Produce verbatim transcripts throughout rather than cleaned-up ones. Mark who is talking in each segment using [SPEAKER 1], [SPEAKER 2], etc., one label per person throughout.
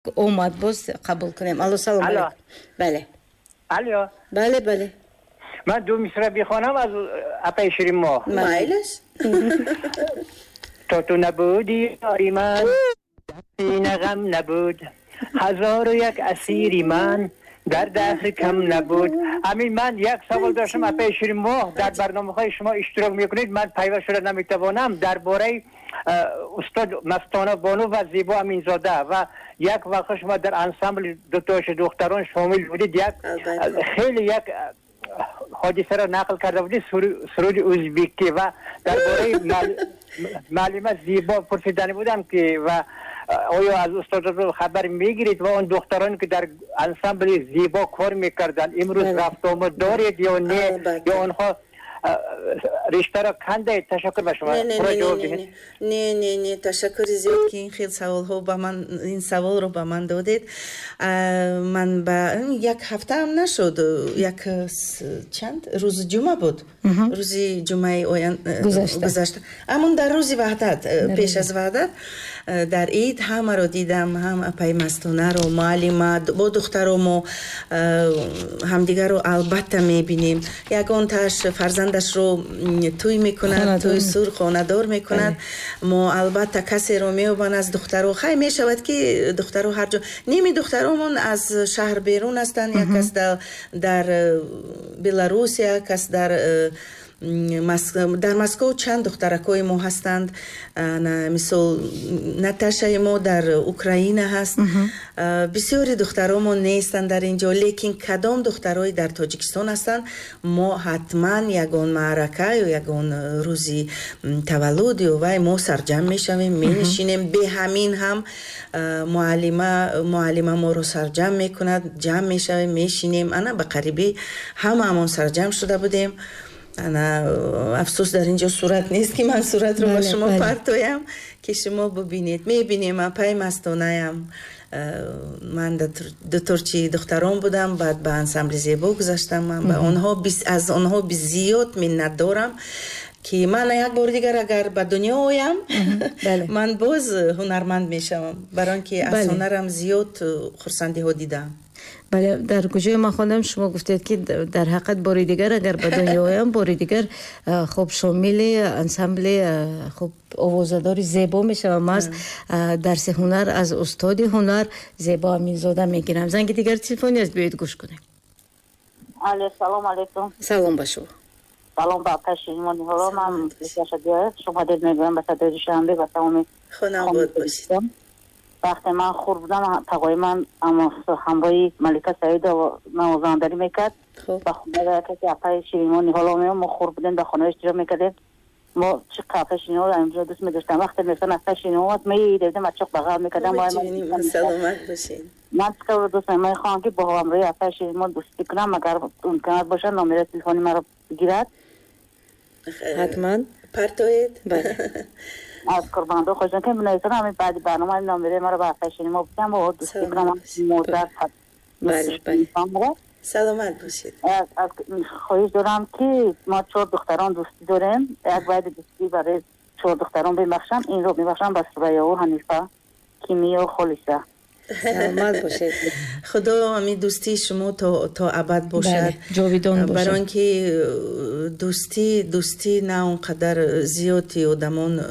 [SPEAKER 1] اومد باز قبول کنیم. الو سلام علیکم. بله
[SPEAKER 2] الو
[SPEAKER 1] بله بله
[SPEAKER 2] من دو مصرع بخوانم از اپای شیرین ماه.
[SPEAKER 1] مایلش
[SPEAKER 2] تو تو نبودی یاری من سینه غم نبود، هزار و یک اسیری من در دست کم نبود. همین من یک سوال داشتم اپای شیرین ماه، در برنامه های شما اشتراک میکنید، من پیوست شده نمیتوانم. درباره استاد مستانه بانو و زیبا امینزاده و یک وقت شما در انسامبل دو تاش دختران شامل بودید، یک خیلی یک حادثه را نقل کرده بودید، سرود ازبکی، و درباره معلمه زیبا پرسیدنی بودم که و آیا از استاد خبر میگیرید و اون دخترانی که در انسامبل زیبا کار میکردن امروز رفت آمد دارید یا نه، یا آنها رشته را کنده؟ تشکر به شما.
[SPEAKER 1] نه نه نه نه نه نه نه تشکر زیاد که این خیلی سوال ها به من، این سوال رو به من دادید. من با یک هفته هم نشد، یک چند روز جمعه بود، روز جمعه گذشته، اما در روز وحدت، پیش از وحدت در عید همه رو دیدم، هم اپای مستانه رو، معلمه با دخترم و همدیگر رو البته میبینیم. یکان تاش فرزندش رو توی میکند، توی سور خانه دار میکند. ما البته کسی رو میوبن از دخترو خیلی میشود که دخترو هر جا نیمی دخترمون از شهر بیرون هستند، یک کس در, در بلاروس، یک کس در در مسکو چند دخترکای ما هستند، مثل نتاشای ما در اوکراین هست. بسیاری دخترامون نیستند در اینجا، لیکن کدام دخترای در تاجیکستان هستند. ما حتما یگان معرکه یا یگان روزی تولد و ما سرجم میشویم، می نشینیم. به همین هم معلمه معلمه ما رو سرجم میکند، جمع میشویم، میشینیم. انا به قریبی همه همون سرجم شده بودیم. انا افسوس در اینجا صورت نیست که من صورت رو با شما پرتویم که شما ببینید. میبینیم من پای مستانه ام، من دو ترچی دختران بودم، بعد به انسامبل زیبا گذاشتم. من به آنها از آنها زیاد منت دارم که من یک بار دیگر اگر به دنیا آیم من باز هنرمند میشم، برای اینکه از هنرم زیاد خرسندی ها دیدم.
[SPEAKER 3] بله، در گوشه ما خواندم شما گفتید که در حقیقت باری دیگر اگر به دنیا آیم باری دیگر خب شامل انسامبل خب آوازدار زیبا میشم. از درس هنر از استاد هنر زیبا امینزاده میگیرم. زنگ دیگر تلفنی است، بیایید گوش کنیم.
[SPEAKER 4] علی سلام علیکم.
[SPEAKER 1] سلام باشو.
[SPEAKER 4] سلام با پشیمانی ها. من بسیار شما دل میگم به صدای شنبه و تمام
[SPEAKER 1] خانم بود باشید.
[SPEAKER 4] وقتی من خور بودم تقوی من اما همراهی ملکه سعید و نوازندگی میکرد و خونه کسی اپای شیرینی حالا میام ما خور بودیم در خانه اشتراک میکردیم. ما چه کافه شیرینی رو اینجا دوست می‌داشتم. وقتی مثلا اپای شیرینی میدیدم چه بغل میکردم.
[SPEAKER 1] ما سلامت باشین.
[SPEAKER 4] من که دوست میخوام که با همراهی اپای شیرینی دوستی کنم، اگر امکانات باشه نمره تلفنی مرا بگیرد
[SPEAKER 1] حتما پرتوید. بله
[SPEAKER 4] از قربان دو خوشم که منیزم همین بعد برنامه این نامبره مرا با فشنی ما بودم و دوستی کنم موزد هست.
[SPEAKER 1] بله بله سلامت باشید.
[SPEAKER 4] از خواهش دارم که ما چهار دختران دوستی داریم، یک باید دوستی برای چهار دختران ببخشم. این رو ببخشم با سربیه و حنیفه کیمیا و خالصه.
[SPEAKER 1] سلامت باشید. خدا همین دوستی شما تا تا ابد باشد،
[SPEAKER 3] جاویدان باشد.
[SPEAKER 1] برای اینکه دوستی دوستی نه اونقدر زیادی آدمان،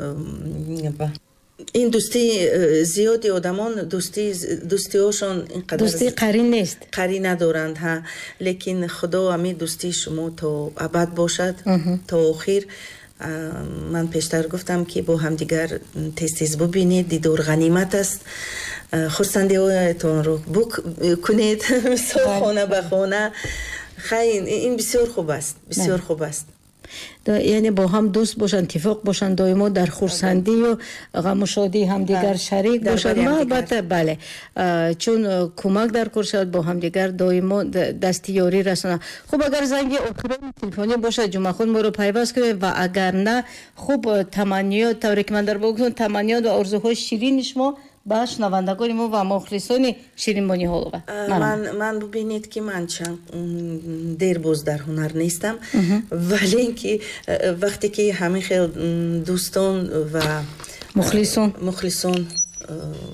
[SPEAKER 1] این دوستی زیادی آدمان دوستی دوستی هاشون اینقدر
[SPEAKER 3] دوستی قرین نیست،
[SPEAKER 1] قرین ندارند ها، لیکن خدا همین دوستی شما تا ابد باشد تا آخر. من پیشتر گفتم که با هم دیگر تیز تیز ببینید، دیدار غنیمت است. خرسندی هایتون رو بک کنید مثال خانه به خانه. خیلی این بسیار خوب است، بسیار خوب است.
[SPEAKER 3] یعنی با هم دوست باشن، اتفاق باشن، دائما در خرسندی و غم و شادی هم دیگر شریک باشن. البته بله، چون کمک در کار شد با هم دیگر دائما دستیاری رسانه. خب اگر زنگ آخرین تلفنی باشه جمعه خود ما رو پیوست کنیم و اگر نه خب تمنیات طوری که من در بگم تمنیات و آرزوهای شیرین شما با شنوندگان ما و مخلصان شیرین بانی حالو.
[SPEAKER 1] من من ببینید که من چند دیر باز در هنر نیستم، ولی اینکه وقتی که همه خیلی دوستان و
[SPEAKER 3] مخلصان
[SPEAKER 1] مخلصان